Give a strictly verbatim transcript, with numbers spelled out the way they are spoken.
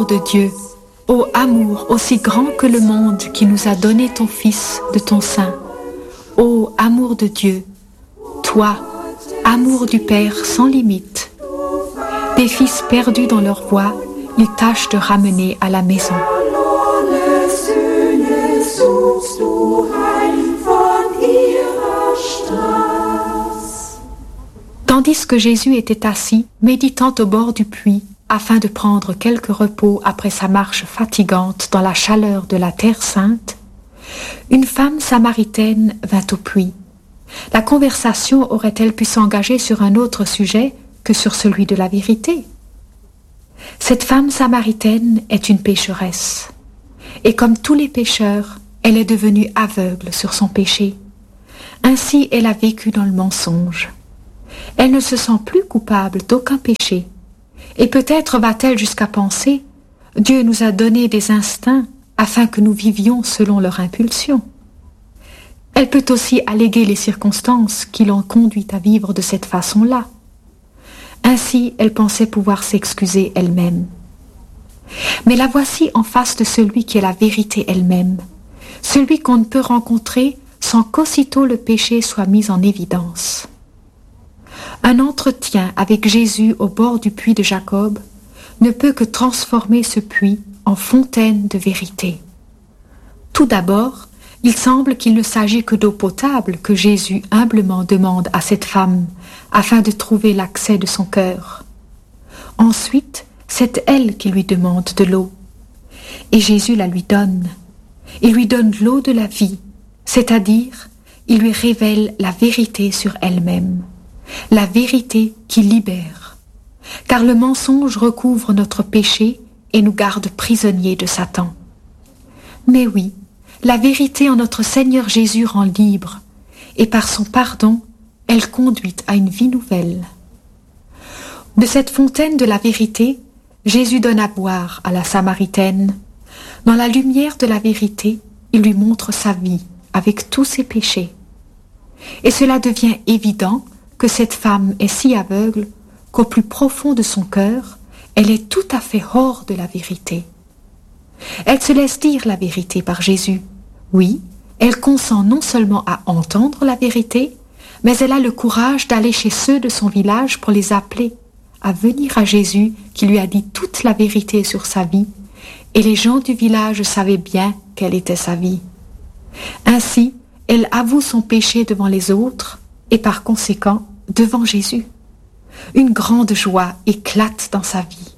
de Dieu, ô amour aussi grand que le monde qui nous a donné ton Fils de ton sein, ô amour de Dieu, toi, amour du Père sans limite, tes fils perdus dans leur voie, ils tâchent de ramener à la maison. Tandis que Jésus était assis, méditant au bord du puits, afin de prendre quelque repos après sa marche fatigante dans la chaleur de la Terre Sainte, une femme samaritaine vint au puits. La conversation aurait-elle pu s'engager sur un autre sujet que sur celui de la vérité? Cette femme samaritaine est une pécheresse, et comme tous les pécheurs, elle est devenue aveugle sur son péché. Ainsi elle a vécu dans le mensonge. Elle ne se sent plus coupable d'aucun péché, et peut-être va-t-elle jusqu'à penser « Dieu nous a donné des instincts afin que nous vivions selon leur impulsion ». Elle peut aussi alléguer les circonstances qui l'ont conduite à vivre de cette façon-là. Ainsi, elle pensait pouvoir s'excuser elle-même. Mais la voici en face de celui qui est la vérité elle-même, celui qu'on ne peut rencontrer sans qu'aussitôt le péché soit mis en évidence. Un entretien avec Jésus au bord du puits de Jacob ne peut que transformer ce puits en fontaine de vérité. Tout d'abord, il semble qu'il ne s'agit que d'eau potable que Jésus humblement demande à cette femme afin de trouver l'accès de son cœur. Ensuite, c'est elle qui lui demande de l'eau. Et Jésus la lui donne. Il lui donne l'eau de la vie, c'est-à-dire, il lui révèle la vérité sur elle-même, la vérité qui libère. Car le mensonge recouvre notre péché et nous garde prisonniers de Satan. Mais oui, la vérité en notre Seigneur Jésus rend libre, et par son pardon, elle conduit à une vie nouvelle. De cette fontaine de la vérité, Jésus donne à boire à la Samaritaine. Dans la lumière de la vérité, il lui montre sa vie, avec tous ses péchés. Et cela devient évident que cette femme est si aveugle qu'au plus profond de son cœur, elle est tout à fait hors de la vérité. Elle se laisse dire la vérité par Jésus. Oui, elle consent non seulement à entendre la vérité, mais elle a le courage d'aller chez ceux de son village pour les appeler, à venir à Jésus qui lui a dit toute la vérité sur sa vie, et les gens du village savaient bien quelle était sa vie. Ainsi, elle avoue son péché devant les autres, et par conséquent devant Jésus. Une grande joie éclate dans sa vie.